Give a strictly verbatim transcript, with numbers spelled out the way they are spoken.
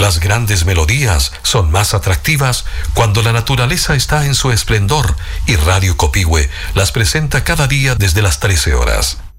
Las grandes melodías son más atractivas cuando la naturaleza está en su esplendor, y Radio Copihue las presenta cada día desde las trece horas.